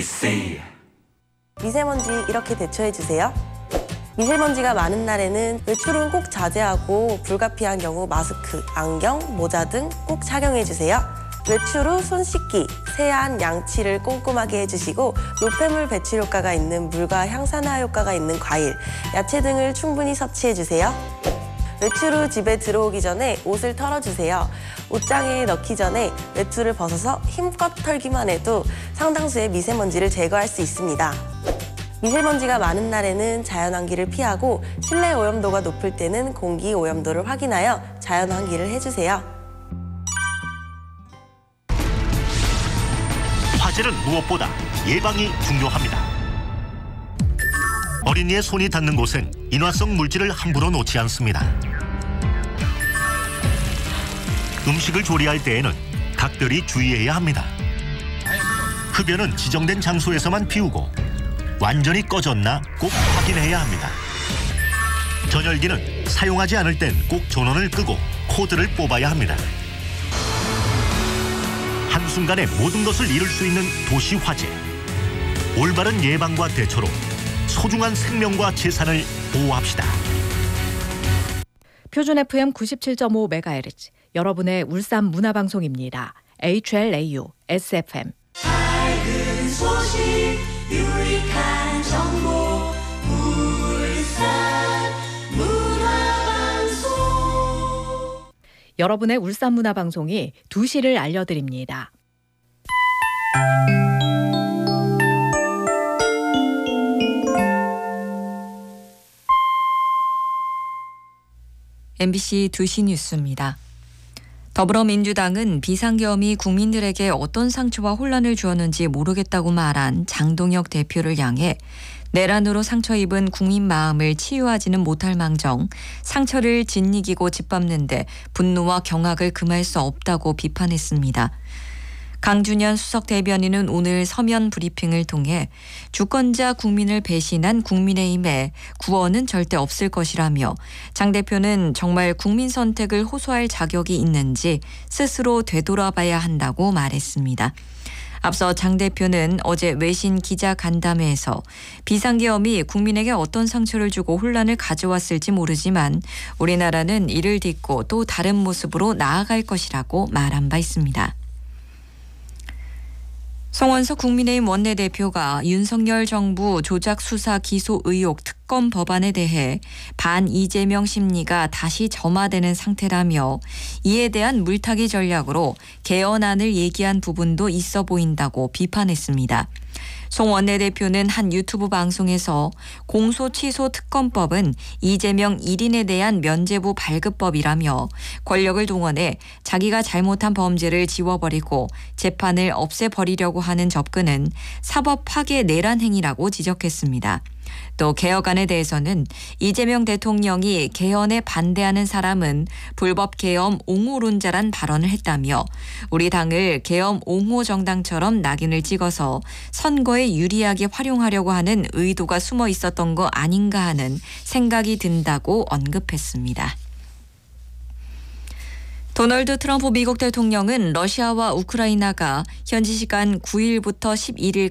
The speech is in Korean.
MBC 미세먼지 이렇게 대처해주세요. 미세먼지가 많은 날에는 외출은 꼭 자제하고 불가피한 경우 마스크, 안경, 모자 등 꼭 착용해주세요. 외출 후 손 씻기, 세안, 양치를 꼼꼼하게 해주시고 노폐물 배출 효과가 있는 물과 향산화 효과가 있는 과일, 야채 등을 충분히 섭취해주세요. 외출 후 집에 들어오기 전에 옷을 털어주세요. 옷장에 넣기 전에 외투를 벗어서 힘껏 털기만 해도 상당수의 미세먼지를 제거할 수 있습니다. 미세먼지가 많은 날에는 자연환기를 피하고 실내 오염도가 높을 때는 공기 오염도를 확인하여 자연환기를 해주세요. 화재는 무엇보다 예방이 중요합니다. 어린이의 손이 닿는 곳엔 인화성 물질을 함부로 놓지 않습니다. 음식을 조리할 때에는 각별히 주의해야 합니다. 흡연은 지정된 장소에서만 피우고 완전히 꺼졌나 꼭 확인해야 합니다. 전열기는 사용하지 않을 땐 꼭 전원을 끄고 코드를 뽑아야 합니다. 한순간에 모든 것을 잃을 수 있는 도시 화재. 올바른 예방과 대처로 소중한 생명과 재산을 보호합시다. 표준 FM 97.5MHz 여러분의 울산 문화방송입니다. HLAU SFM. 밝은 소식 유익한 정보 울산 문화방송. 여러분의 울산 문화방송이 2시를 알려드립니다. MBC 2시 뉴스입니다. 더불어민주당은 비상계엄이 국민들에게 어떤 상처와 혼란을 주었는지 모르겠다고 말한 장동혁 대표를 향해 내란으로 상처 입은 국민 마음을 치유하지는 못할 망정 상처를 짓이기고 짓밟는데 분노와 경악을 금할 수 없다고 비판했습니다. 강준현 수석 대변인은 오늘 서면 브리핑을 통해 주권자 국민을 배신한 국민의힘에 구원은 절대 없을 것이라며 장 대표는 정말 국민 선택을 호소할 자격이 있는지 스스로 되돌아봐야 한다고 말했습니다. 앞서 장 대표는 어제 외신 기자 간담회에서 비상계엄이 국민에게 어떤 상처를 주고 혼란을 가져왔을지 모르지만 우리나라는 이를 딛고 또 다른 모습으로 나아갈 것이라고 말한 바 있습니다. 송원석 국민의힘 원내대표가 윤석열 정부 조작 수사 기소 의혹 특검 법안에 대해 반 이재명 심리가 다시 점화되는 상태라며 이에 대한 물타기 전략으로 개헌안을 얘기한 부분도 있어 보인다고 비판했습니다. 송 원내대표는 한 유튜브 방송에서 공소 취소 특검법은 이재명 1인에 대한 면죄부 발급법이라며 권력을 동원해 자기가 잘못한 범죄를 지워버리고 재판을 없애버리려고 하는 접근은 사법 파괴 내란 행위라고 지적했습니다. 또 개혁안에 대해서는 이재명 대통령이 개헌에 반대하는 사람은 불법 계엄 옹호론자란 발언을 했다며 우리 당을 계엄 옹호 정당처럼 낙인을 찍어서 선거에 유리하게 활용하려고 하는 의도가 숨어 있었던 거 아닌가 하는 생각이 든다고 언급했습니다. 도널드 트럼프 미국 대통령은 러시아와 우크라이나가 현지 시간 9일부터 11일